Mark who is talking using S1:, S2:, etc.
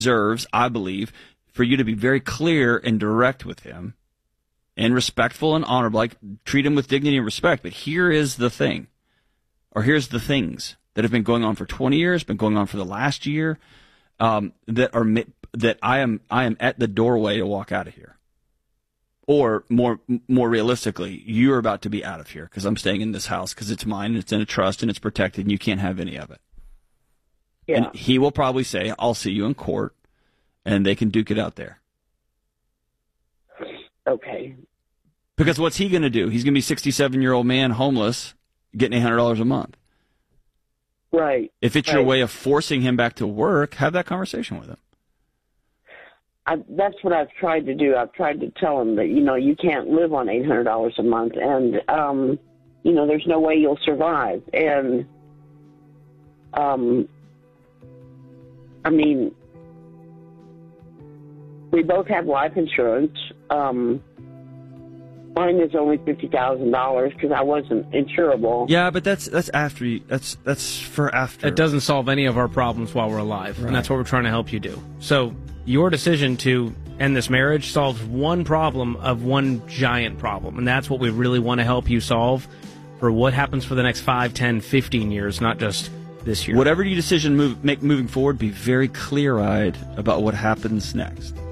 S1: deserves, I believe, for you to be very clear and direct with him and respectful and honorable, like treat him with dignity and respect. But here is the thing, or here's the things that have been going on for 20 years, been going on for the last year, that I am at the doorway to walk out of here. Or more realistically, you're about to be out of here because I'm staying in this house because it's mine and it's in a trust and it's protected and you can't have any of it.
S2: Yeah.
S1: And he will probably say, I'll see you in court, and they can duke it out there.
S2: Okay.
S1: Because what's he going to do? He's going to be a 67-year-old man, homeless, getting $800 a month.
S2: Right.
S1: If it's your way of forcing him back to work, have that conversation with him.
S2: That's what I've tried to do. I've tried to tell him that, you can't live on $800 a month, and, there's no way you'll survive. And, we both have life insurance. Mine is only $50,000 because I wasn't insurable.
S1: Yeah, but that's after you. That's for after.
S3: It doesn't solve any of our problems while we're alive, right. And that's what we're trying to help you do. So your decision to end this marriage solves one problem of one giant problem, and that's what we really want to help you solve for what happens for the next 5, 10, 15 years, not just this year.
S1: Whatever your decision make moving forward, be very clear-eyed about what happens next.